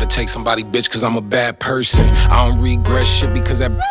take somebody bitch cause I'm a bad person. I don't regret shit because that